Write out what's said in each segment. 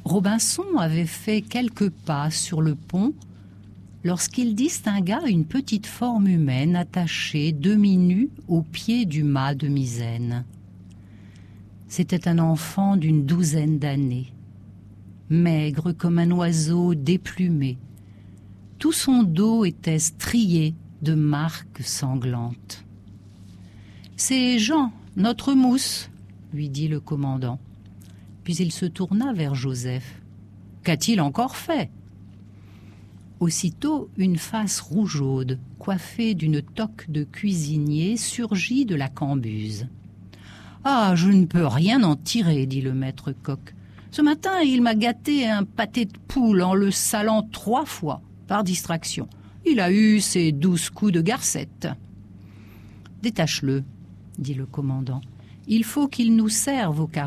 Robinson avait fait quelques pas sur le pont lorsqu'il distingua une petite forme humaine attachée demi-nue au pied du mât de misaine. C'était un enfant d'une 12aine d'années, maigre comme un oiseau déplumé. Tout son dos était strié de marques sanglantes. « C'est Jean, notre mousse », lui dit le commandant. Puis il se tourna vers Joseph. « Qu'a-t-il encore fait ?» Aussitôt, une face rougeaude, coiffée d'une toque de cuisinier, surgit de la cambuse. « Ah, je ne peux rien en tirer, dit le maître coq. Ce matin, il m'a gâté un pâté de poule en le salant 3 fois, par distraction. Il a eu ses 12 coups de garcette. »« Détache-le, dit le commandant. Il faut qu'il nous serve au carré. »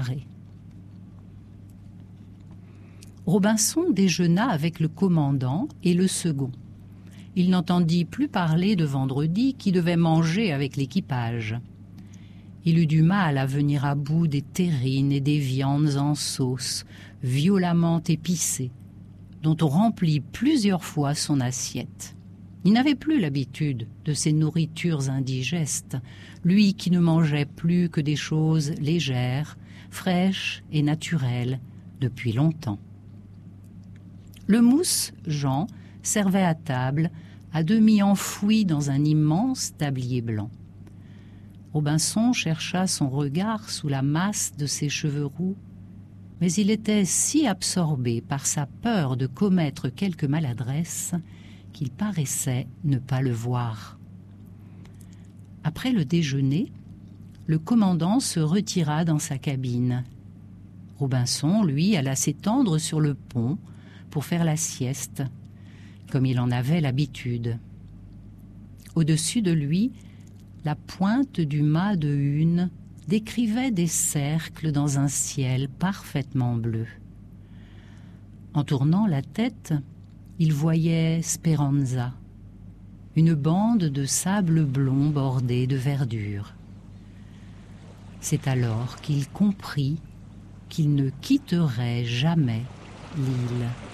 Robinson déjeuna avec le commandant et le second. Il n'entendit plus parler de Vendredi qui devait manger avec l'équipage. Il eut du mal à venir à bout des terrines et des viandes en sauce, violemment épicées, dont on remplit plusieurs fois son assiette. Il n'avait plus l'habitude de ces nourritures indigestes, lui qui ne mangeait plus que des choses légères, fraîches et naturelles depuis longtemps. Le mousse, Jean, servait à table, à demi enfoui dans un immense tablier blanc. Robinson chercha son regard sous la masse de ses cheveux roux, mais il était si absorbé par sa peur de commettre quelque maladresse qu'il paraissait ne pas le voir. Après le déjeuner, le commandant se retira dans sa cabine. Robinson, lui, alla s'étendre sur le pont pour faire la sieste, comme il en avait l'habitude. Au-dessus de lui, la pointe du mât de hune décrivait des cercles dans un ciel parfaitement bleu. En tournant la tête, il voyait Speranza, une bande de sable blond bordée de verdure. C'est alors qu'il comprit qu'il ne quitterait jamais l'île.